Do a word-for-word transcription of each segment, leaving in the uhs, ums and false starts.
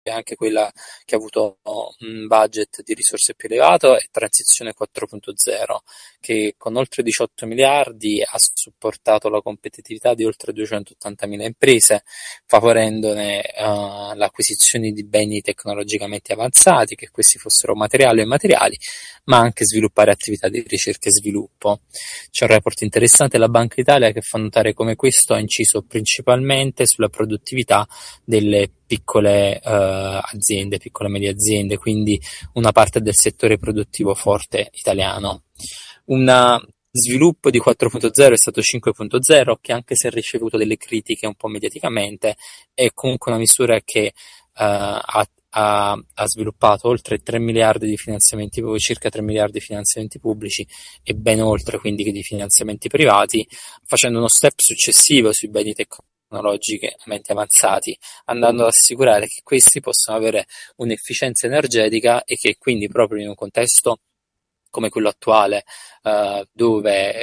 che è anche quella che ha avuto un budget di risorse più elevato, è Transizione quattro punto zero, che con oltre diciotto miliardi ha supportato la competitività di oltre duecentottantamila imprese, favorendone uh, l'acquisizione di beni tecnologicamente avanzati, che questi fossero materiali o immateriali, ma anche sviluppare attività di ricerca e sviluppo. C'è un report interessante della Banca d'Italia che fa notare come questo ha inciso principalmente sulla produttività delle piccole uh, aziende, piccole e medie aziende, quindi una parte del settore produttivo forte italiano. Un sviluppo di quattro punto zero è stato cinque punto zero, che anche se ha ricevuto delle critiche un po' mediaticamente, è comunque una misura che uh, ha Ha, ha sviluppato oltre tre miliardi di finanziamenti, circa tre miliardi di finanziamenti pubblici e ben oltre quindi di finanziamenti privati, facendo uno step successivo sui beni tecnologicamente avanzati, andando ad assicurare che questi possano avere un'efficienza energetica e che quindi proprio in un contesto come quello attuale, uh, dove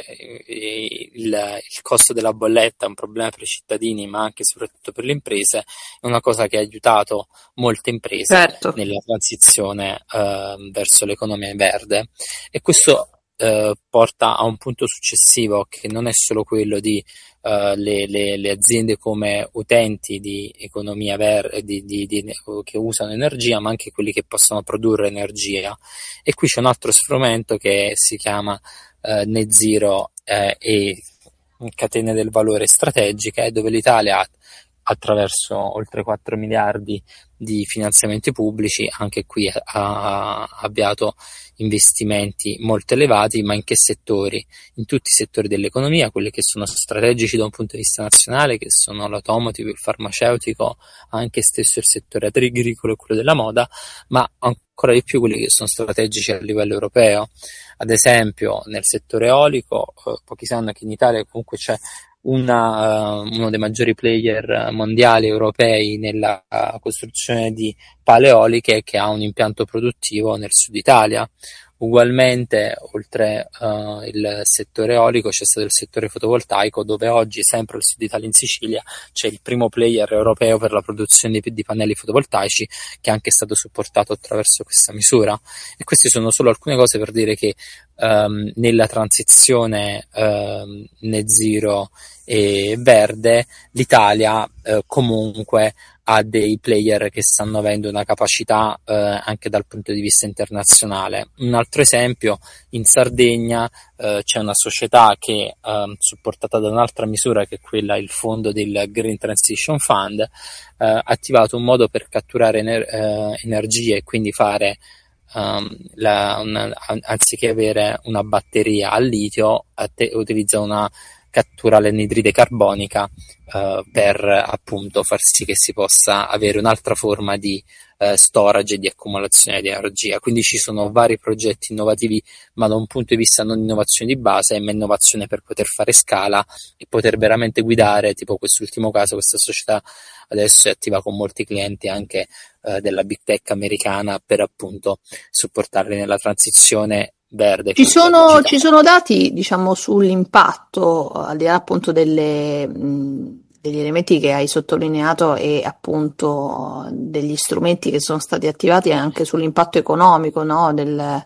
il, il costo della bolletta è un problema per i cittadini, ma anche e soprattutto per le imprese, è una cosa che ha aiutato molte imprese Certo. nella transizione uh, verso l'economia verde. E questo uh, porta a un punto successivo, che non è solo quello di uh, le, le, le aziende come utenti di economia verde, di, di, di, che usano energia, ma anche quelli che possono produrre energia. E qui c'è un altro strumento che si chiama eh, Net Zero eh, e catene del valore strategiche, dove l'Italia ha, attraverso oltre quattro miliardi di finanziamenti pubblici, anche qui ha, ha avviato investimenti molto elevati, ma in che settori? In tutti i settori dell'economia, quelli che sono strategici da un punto di vista nazionale, che sono l'automotive, il farmaceutico, anche stesso il settore agricolo e quello della moda, ma ancora di più quelli che sono strategici a livello europeo. Ad esempio nel settore eolico, eh, pochi sanno che in Italia comunque c'è una, uh, uno dei maggiori player mondiali europei nella uh, costruzione di pale eoliche, che ha un impianto produttivo nel sud Italia. Ugualmente, oltre uh, il settore eolico, c'è stato il settore fotovoltaico, dove oggi, sempre al sud Italia, in Sicilia, c'è il primo player europeo per la produzione di, di pannelli fotovoltaici, che è anche stato supportato attraverso questa misura. E queste sono solo alcune cose per dire che um, nella transizione um, net zero e verde, l'Italia eh, comunque ha dei player che stanno avendo una capacità eh, anche dal punto di vista internazionale. Un altro esempio: in Sardegna eh, c'è una società che eh, supportata da un'altra misura, che è quella, il fondo del Green Transition Fund, eh, ha attivato un modo per catturare ener- eh, energie e quindi fare Um, la, una, anziché avere una batteria al litio, te, utilizza una cattura l'anidride carbonica uh, per appunto far sì che si possa avere un'altra forma di uh, storage e di accumulazione di energia. Quindi ci sono vari progetti innovativi, ma da un punto di vista non innovazione di base, ma innovazione per poter fare scala e poter veramente guidare, tipo quest'ultimo caso, questa società adesso è attiva con molti clienti anche uh, della big tech americana, per appunto supportarli nella transizione verde, Ci quindi sono, ci digitale. sono dati, diciamo, sull'impatto, al di là appunto delle, mh, degli elementi che hai sottolineato e appunto degli strumenti che sono stati attivati anche sull'impatto economico, no, del,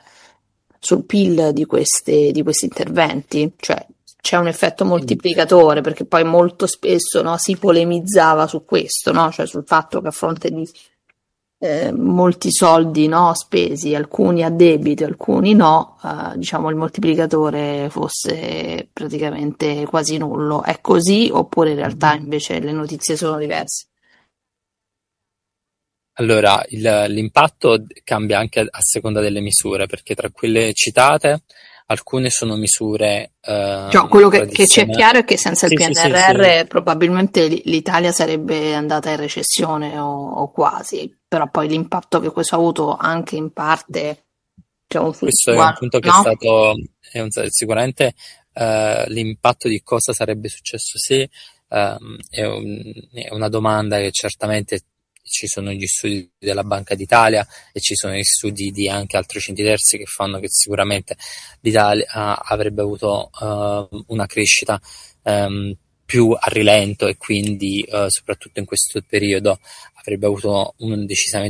sul P I L di queste, di questi interventi? Cioè, c'è un effetto moltiplicatore, perché poi molto spesso, no, si polemizzava su questo, no? Cioè sul fatto che a fronte di eh, molti soldi, no, spesi, alcuni a debito, alcuni no, eh, diciamo il moltiplicatore fosse praticamente quasi nullo. È così oppure in realtà invece le notizie sono diverse? Allora, il- l'impatto cambia anche a, a seconda delle misure, perché tra quelle citate alcune sono misure Cioè, ehm, quello che, che c'è tradizionali. chiaro è che senza il Sì, sì, sì, sì. P N R R probabilmente l- l'Italia sarebbe andata in recessione o, o quasi, però poi l'impatto che questo ha avuto anche in parte, diciamo, su, Questo è un guarda, punto che è no? stato è un- sicuramente eh, l'impatto di cosa sarebbe successo se ehm, è, un- è una domanda che certamente ci sono gli studi della Banca d'Italia e ci sono gli studi di anche altri centri terzi che fanno che sicuramente l'Italia ah, avrebbe avuto eh, una crescita ehm, più a rilento e quindi eh, soprattutto in questo periodo avrebbe avuto un decisamente